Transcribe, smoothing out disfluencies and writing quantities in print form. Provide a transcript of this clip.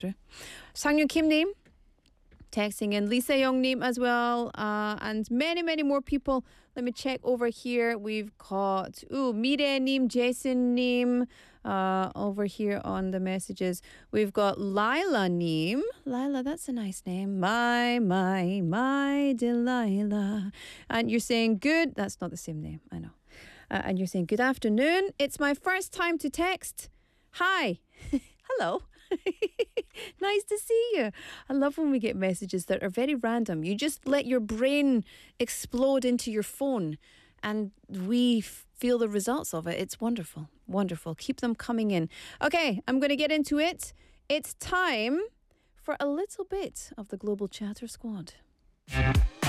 Sang Kim Nim texting in, Lisa Young Nim as well, and many, many more people. Let me check over here. We've got Mire Nim, Jason Nim, over here on the messages. We've got Lila Nim. Lila, that's a nice name. My Delilah. And you're saying good. That's not the same name, I know. And you're saying good afternoon. It's my first time to text. Hi. Hello. Nice to see you. I love when we get messages that are very random. You just let your brain explode into your phone and we feel the results of it. It's wonderful. Wonderful. Keep them coming in. Okay, I'm going to get into it. It's time for a little bit of the Global Chatter Squad.